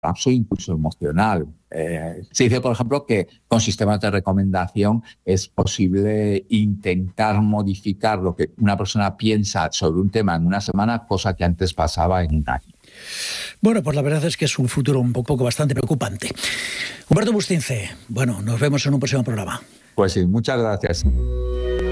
colapso incluso emocional. Se dice, por ejemplo, que con sistemas de recomendación es posible intentar modificar lo que una persona piensa sobre un tema en una semana, cosa que antes pasaba en un año. Bueno, pues la verdad es que es un futuro un poco bastante preocupante. Humberto Bustince, bueno, nos vemos en un próximo programa. Pues sí, muchas gracias.